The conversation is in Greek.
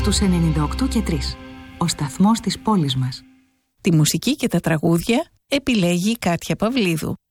στους 98,3. Ο σταθμός της πόλης μας. Τη μουσική και τα τραγούδια επιλέγει η Κάτια Παυλίδου.